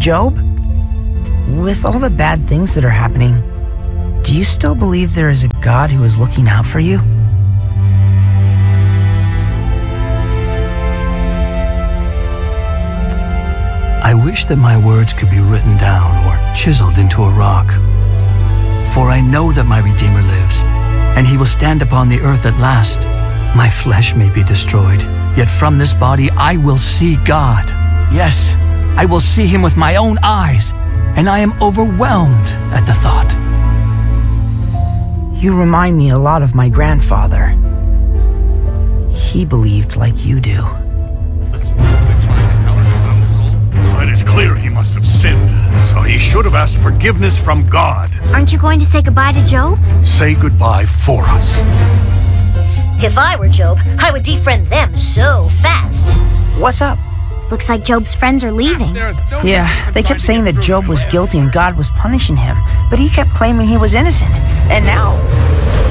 Job, with all the bad things that are happening, do you still believe there is a God who is looking out for you? I wish that my words could be written down or chiseled into a rock. For I know that my Redeemer lives, and he will stand upon the earth at last. My flesh may be destroyed, yet from this body I will see God. Yes, I will see him with my own eyes, and I am overwhelmed at the thought. You remind me a lot of my grandfather. He believed like you do. But it's clear he must have sinned, so he should have asked forgiveness from God. Aren't you going to say goodbye to Job? Say goodbye for us. If I were Job, I would defriend them so fast. What's up? Looks like Job's friends are leaving. Yeah, they kept saying that Job was guilty and God was punishing him, but he kept claiming he was innocent. And now,